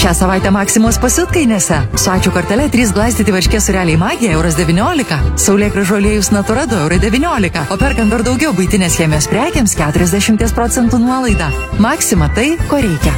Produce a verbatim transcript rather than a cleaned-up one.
Šią savaitę Maksimos pasiutkainėse. Su ačiū kortele trys glaistyti varškės sureliai magija euras devyniolika. Saulėgrąžų aliejus Natura du eurai devyniolika. O perkant dar daugiau buitinės chemijos prekiams keturiasdešimt procentų nuolaida. Maksima tai, ko reikia.